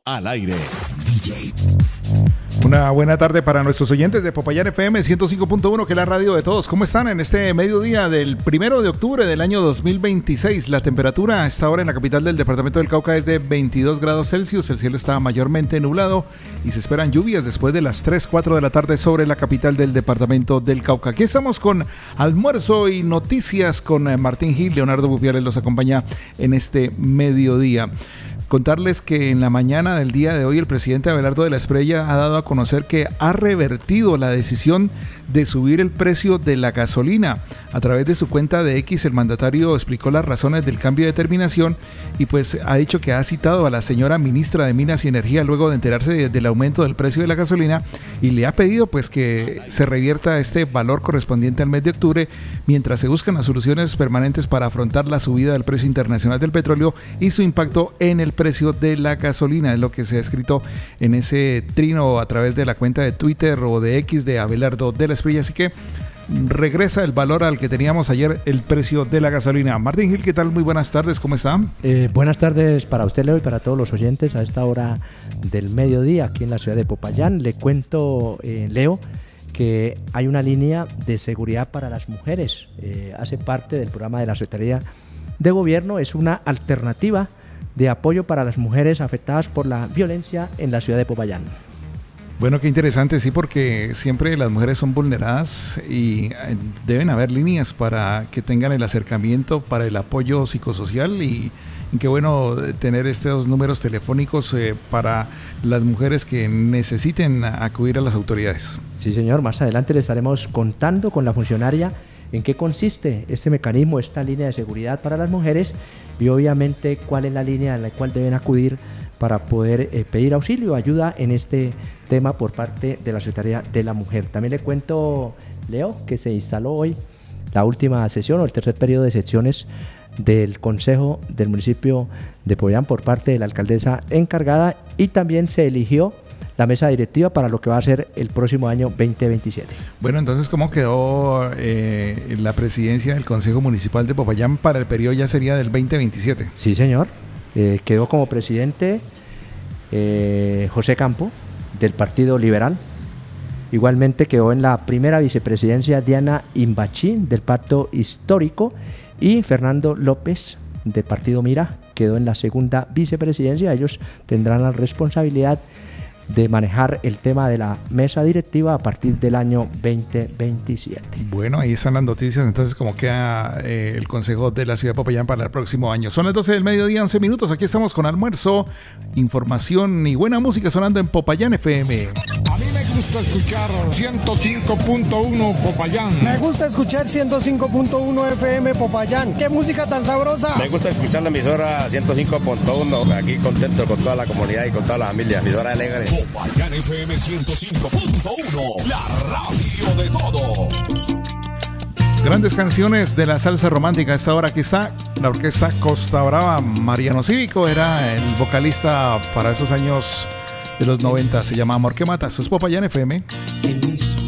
al aire. DJ. Una buena tarde para nuestros oyentes de Popayán FM 105.1, que es la radio de todos. ¿Cómo están en este mediodía del 1 de octubre del año 2026? La temperatura a esta hora en la capital del departamento del Cauca es de 22 grados Celsius. El cielo está mayormente nublado y se esperan lluvias después de las 3, 4 de la tarde sobre la capital del departamento del Cauca. Aquí estamos con almuerzo y noticias con Martín Gil. Leonardo Bupiales los acompaña en este mediodía. Contarles que en la mañana del día de hoy el presidente Abelardo de la Espriella ha dado a conocer que ha revertido la decisión de subir el precio de la gasolina. A través de su cuenta de X, el mandatario explicó las razones del cambio de determinación y pues ha dicho que ha citado a la señora ministra de Minas y Energía luego de enterarse del aumento del precio de la gasolina y le ha pedido pues que se revierta este valor correspondiente al mes de octubre mientras se buscan las soluciones permanentes para afrontar la subida del precio internacional del petróleo y su impacto en el precio de la gasolina. Es lo que se ha escrito en ese trino a través de la cuenta de Twitter o de X de Abelardo de la Espriella. Así que regresa el valor al que teníamos ayer, el precio de la gasolina. Martín Gil, ¿qué tal? Muy buenas tardes, ¿cómo está? Buenas tardes para usted, Leo, y para todos los oyentes a esta hora del mediodía aquí en la ciudad de Popayán. Le cuento, Leo, que hay una línea de seguridad para las mujeres. Hace parte del programa de la Secretaría de Gobierno. Es una alternativa de apoyo para las mujeres afectadas por la violencia en la ciudad de Popayán. Bueno, qué interesante, sí, porque siempre las mujeres son vulneradas y deben haber líneas para que tengan el acercamiento para el apoyo psicosocial y qué bueno tener estos números telefónicos para las mujeres que necesiten acudir a las autoridades. Sí, señor, más adelante le estaremos contando con la funcionaria en qué consiste este mecanismo, esta línea de seguridad para las mujeres y obviamente cuál es la línea en la cual deben acudir para poder pedir auxilio, ayuda en este tema por parte de la Secretaría de la Mujer. También le cuento, Leo, que se instaló hoy la última sesión o el tercer periodo de sesiones del Consejo del municipio de Popayán por parte de la alcaldesa encargada y también se eligió la mesa directiva para lo que va a ser el próximo año 2027. Bueno, entonces, ¿cómo quedó la presidencia del Consejo Municipal de Popayán para el periodo ya sería del 2027? Sí, señor. Quedó como presidente José Campo, del Partido Liberal. Igualmente quedó en la primera vicepresidencia Diana Imbachín, del Pacto Histórico, y Fernando López, del Partido Mira, quedó en la segunda vicepresidencia. Ellos tendrán la responsabilidad de manejar el tema de la mesa directiva a partir del año 2027. Bueno, ahí están las noticias, entonces cómo queda el Consejo de la Ciudad de Popayán para el próximo año. Son las 12 del mediodía, 11 minutos, aquí estamos con almuerzo, información y buena música sonando en Popayán FM. A mí me gusta escuchar 105.1 Popayán. Me gusta escuchar 105.1 FM Popayán. ¡Qué música tan sabrosa! Me gusta escuchar la emisora 105.1, aquí contento con toda la comunidad y con toda la familia, emisora alegre. Popayán FM 105.1, la radio de todos. Grandes canciones de la salsa romántica. A esta hora aquí está la orquesta Costa Brava. Mariano Cívico era el vocalista para esos años de los 90. Se llama Amor que Mata. Esto es Popayán FM. En mis